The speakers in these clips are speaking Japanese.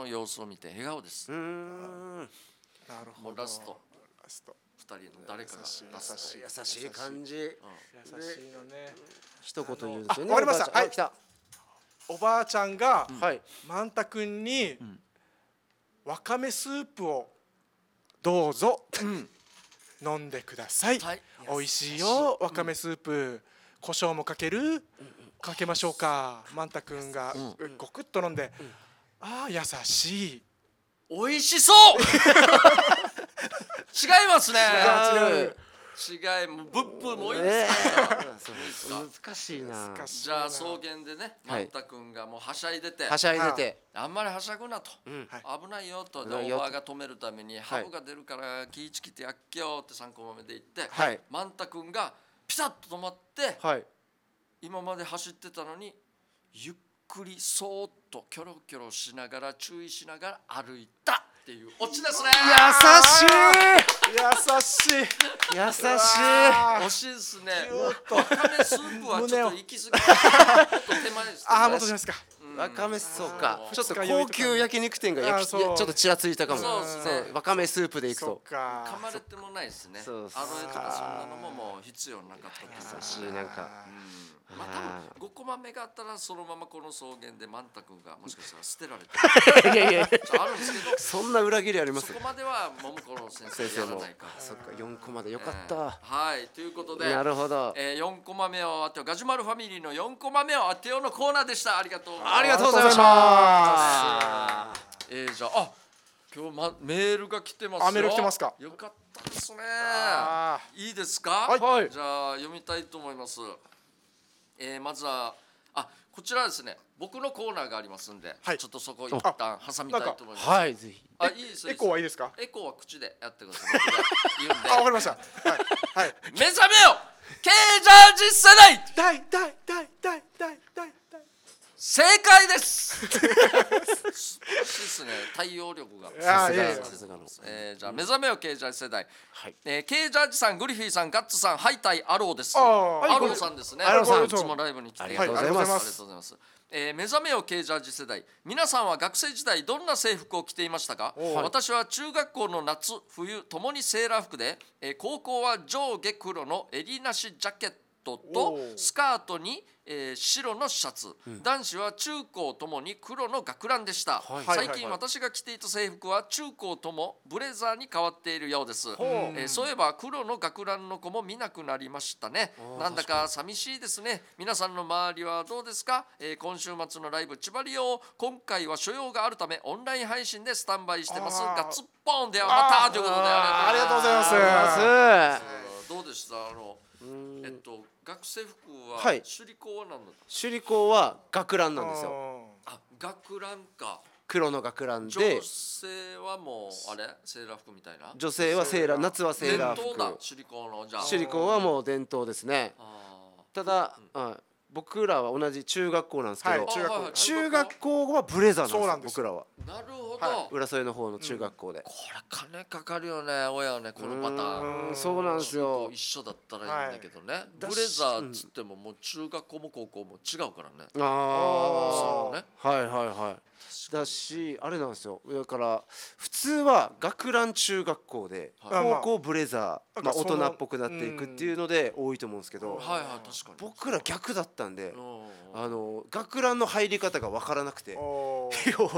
の様子を見て笑顔です。 なるほど。 もうラスト2人の誰かが優しい感じ。優しいのね。一言言うんですよね。 わかりました。 はい、来た。 おばあちゃんが万太くんにわかめスープをどうぞ飲んでください。美味しいよわかめスープ。胡椒もかけましょうか。万太くんがごくっと飲んで、ああ優しい。 美味しそう違いますね。違いもブップもいいですか。 難しいな。 じゃあ草原でね、万太くんがもうはしゃいでて、あんまりはしゃぐなと、危ないよと、おばあが止めるためにハブが出るから気ぃちきてやっけよって3コマ目で言って、万太くんがピタッと止まって、今まで走ってたのにゆっくりそーっとキョロキョロしながら注意しながら歩いたっていうオチですね。 優しい惜しいですね。わかめスープはちょっと行き過ぎ手前です。 ああ、もっとですか。 わかめ、そうか、ちょっと高級焼肉店がちょっとちらついたかも。わかめスープでいくと噛まれてもないですね。アロエとかそんなのももう必要なかったし、なんかまあ多分5コマ目があったらそのままこの草原で万太くんがもしかしたら捨てられていやあるんですけど、 そんな裏切りあります？ そこまでは桃子の先生やらないから。 そっか、4コマでよかった。 はい、ということで、 なるほど。 4コマ目を当てよう、ガジュマルファミリーの4コマ目を当てようのコーナーでした。ありがとうございます。 ありがとうございました。 じゃあ今日メールが来てますよ。 メール来てますか。 よかったですね。いいですか。 はい。 じゃあ読みたいと思います。まずはこちらですね、僕のコーナーがありますんで、ちょっとそこ一旦挟みたいと思います。 はい、ぜひ。 いいです。 エコーはいいですか。 エコーは口でやってください。僕が言うんで。 わかりました。はい。 目覚めよケージャージ世代。正解です。素晴らしいですね。対応力が。じゃあ目覚めよケージャージ世代。ケージャージさん、グリフィーさん、ガッツさん、ハイタイアローです。アローさんですね。アローさんいつもライブに来てありがとうございます。 ありがとうございます。目覚めよケージャージ世代、皆さんは学生時代どんな制服を着ていましたか。私は中学校の夏冬ともにセーラー服で、高校は上下黒の襟なしジャケットとスカートに白のシャツ、男子は中高ともに黒の学ランでした。最近私が着ていた制服は中高ともブレザーに変わっているようです。そういえば黒の学ランの子も見なくなりましたね。なんだか寂しいですね。皆さんの周りはどうですか。今週末のライブ千葉リオ、今回は所用があるためオンライン配信でスタンバイしてます。ガッツポンではまたということでありがとうございます。 どうでした。学生服は首里高は何だった。 首里高は学ランなんですよ。 学ランか。 黒の学ランで、 女性はもうセーラー服みたいな。 女性はセーラー、夏はセーラー服。 伝統だ首里高の。じゃあ首里高はもう伝統ですね。ただ僕らは同じ中学校なんですけど、中学校はブレザーなんですよ。僕らは。 なるほど。 浦添の方の中学校で。 これ金かかるよね、親はね、このパターン。 そうなんですよ。 一緒だったらいいんだけどね。ブレザーっつってももう中学校も高校も違うからね。 はい。だし、あれなんですよ。だから普通は学ラン中学校で、高校ブレザー、大人っぽくなっていくっていうので多いと思うんですけど、僕ら逆だったんで、学ランの入り方が分からなくて、要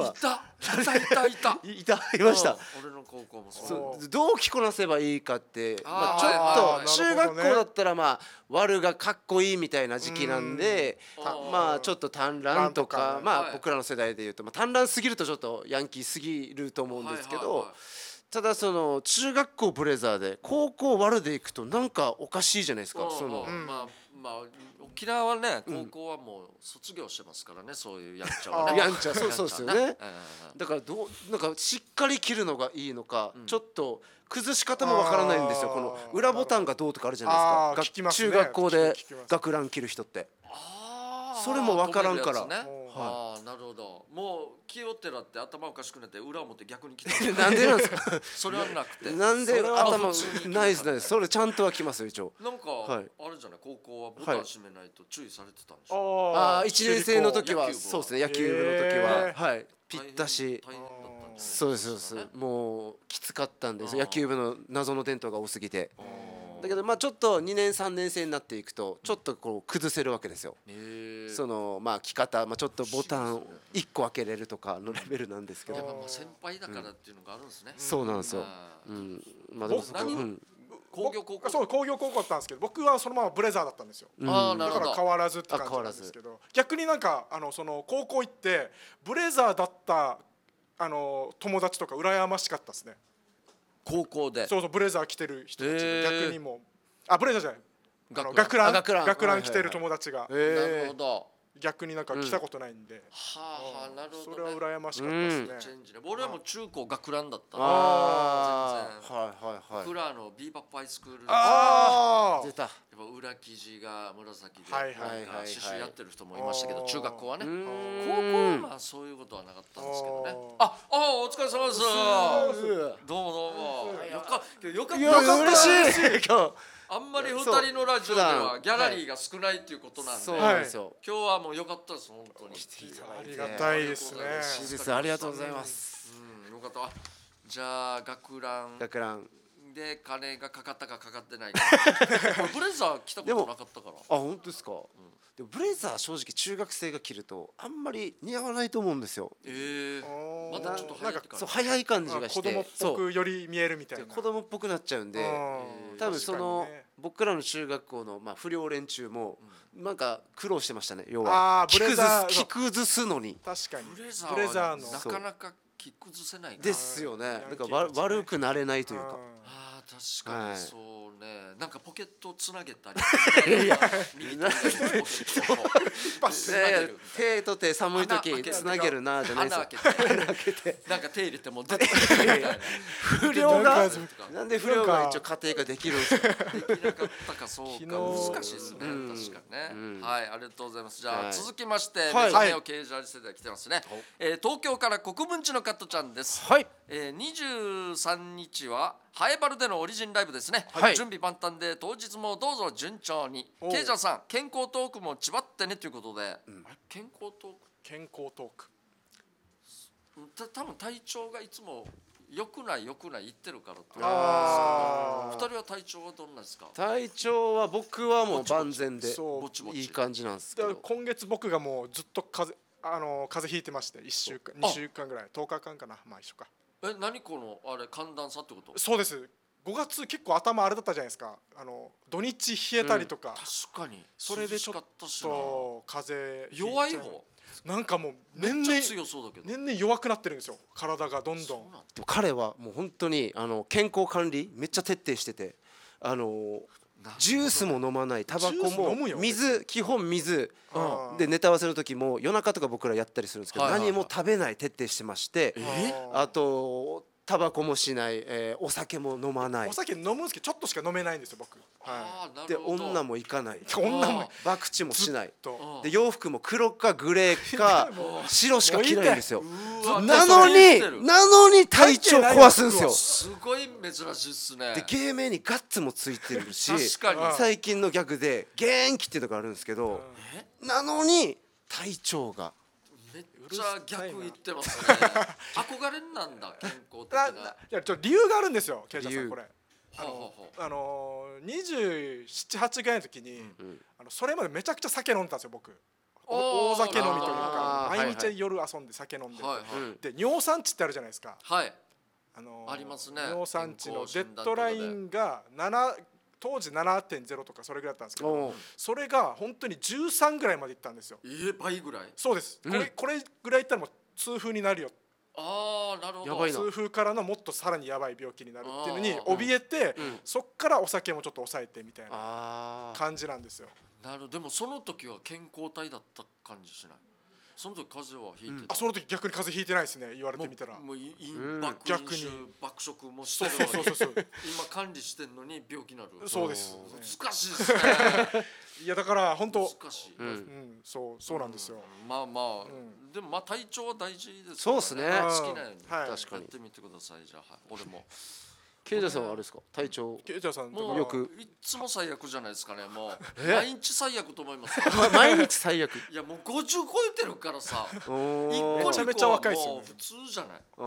はいました。 俺の高校もそう。 どう着こなせばいいかって、ちょっと中学校だったらワルがかっこいいみたいな時期なんで、ちょっと短ランとか、僕らの世代でいうと短ランすぎるとちょっとヤンキーすぎると思うんですけど、ただその中学校ブレザーで高校ワルで行くとなんかおかしいじゃないですか。 沖縄はね、高校はもう卒業してますからね、そういうやんちゃはね。 やんちゃ、そうですよね。だからなんかしっかり着るのがいいのか、ちょっと崩し方もわからないんですよ。この裏ボタンがどうとかあるじゃないですか。中学校で学ラン着る人って。それもわからんから。 なるほど。もう気をてらって頭おかしくなって裏表逆に着てなんでなんですか。 それはなくて。 なんで頭ないですね。それちゃんとは着ますよ一応。 なんかあれじゃない、高校はボタン閉めないと注意されてたんでしょ。 1年生の時はそうですね。野球部の時はぴったし。 そうですそうです。もうきつかったんです。野球部の謎の伝統が多すぎて。だけどちょっと2年3年生になっていくとちょっとこう崩せるわけですよ。その着方、ちょっとボタン1個開けれるとかのレベルなんですけど。 先輩だからっていうのがあるんですね。 そうなんですよ。でも工業高校。 そう工業高校だったんですけど、僕はそのままブレザーだったんですよ。だから変わらずって感じなんですけど、逆になんかその高校行ってブレザーだった友達とか羨ましかったですね。 高校で。 そうそう、ブレザー着てる人たちで逆にもブレザーじゃない、学ラン着てる友達が、 なるほど。 逆になんか来たことないんで、 はあ、なるほど、 それは羨ましかったですね。 俺はもう中高学ランだった。全然。僕らのビーバップハイスクール。 出た。 やっぱ裏生地が紫で刺繍やってる人もいましたけど、中学校はね。高校はそういうことはなかったんですけどね。お疲れ様です。どうもどうも。よかった嬉しい。 あんまり2人のラジオではギャラリーが少ないっていうことなんで、今日はもう良かったです。本当にありがたいですね。 ありがとうございます。 よかった。じゃあ学ランで金がかかったかかかってないか。ブレザー着たことなかったから。 本当ですか。でもブレザー正直中学生が着るとあんまり似合わないと思うんですよ。 またちょっと早い感じがして、 子供っぽくより見えるみたいな。 子供っぽくなっちゃうんで、多分その僕らの中学校の不良連中もなんか苦労してましたね。要は着崩すのに。 確かにブレザーのなかなか着崩せないですよね。なんか悪くなれないというか。 確かにそうね。なんかポケットつなげたり、 手と手寒い時つなげるなじゃないですか。 穴開けてなんか手入れても出てくるみたいな。 不良がなんで不良が一応家庭ができるんですか。 できなかったかそうか難しいですね。確かにね。はい、ありがとうございます。じゃあ続きまして目覚めを経営ジャージ世代来てますね。東京から国分寺のカットちゃんです。23日はハエバルでのオリジンライブですね。準備万端で当日もどうぞ順調に。ケイジャーさん健康トークもちばってねということで、健康トーク多分体調がいつも良くない言ってるからと思うんですけど、2人は体調はどんなですか？ 体調は僕はもう万全でいい感じなんですけど、 今月僕がもうずっと風邪ひいてまして、1週間2週間ぐらい10日間かな、一緒か。 何このあれ寒暖差ってこと？ そうです。5月結構頭あれだったじゃないですか。土日冷えたりとか、 確かにそれでちょっと風邪弱い方なんかもう年々弱くなってるんですよ、体がどんどん。 でも彼はもう本当に健康管理めっちゃ徹底してて、ジュースも飲まない、タバコも水、基本水でネタ合わせの時も夜中とか僕らやったりするんですけど、何も食べない徹底してまして、あとタバコもしない、お酒も飲まない。 お酒飲むんですけどちょっとしか飲めないんですよ僕。 で女も行かない、バクチもしないで、洋服も黒かグレーか白しか着ないんですよ。なのに体調壊すんですよ。 すごい珍しいっすね。 で芸名にガッツもついてるし、 確かに最近のギャグで元気っていうのがあるんですけど、なのに体調がめっちゃ逆言ってますね。憧れなんだ健康的な。 いや理由があるんですよ、ケイジャーさん。これ27、28ぐらいの時にそれまでめちゃくちゃ酒飲んでたんですよ僕。大酒飲みというか毎日夜遊んで酒飲んで、で尿酸値ってあるじゃないですか。 ありますね。 尿酸値のデッドラインが当時 7.0 とかそれぐらいだったんですけど、それが本当に13ぐらいまでいったんですよ。 倍ぐらい？ そうです。これぐらいいったらもう痛風になるよ。 なるほど。 痛風からのもっとさらにやばい病気になるっていうのに怯えて、そっからお酒もちょっと抑えてみたいな感じなんですよ。 なるほど。でもその時は健康体だった感じしない？その時風邪はひいてた？ その時逆に風邪ひいてないですね、言われてみたら。 もう逆に爆食もしてるのに今管理してんのに病気になる。 そうです。 難しいですね。 いやだから本当難しい。 そうなんですよ。 でも体調は大事です。 そうですね。 好きなように確かにやってみてください。じゃあ俺も。 ケイジャーさんはあれですか、体調？ ケイジャーさんもうよくいつも最悪じゃないですかね。もう毎日最悪と思います。 毎日最悪。 いやもう50超えてるからさ、 めちゃめちゃ若いですよね。 普通じゃない。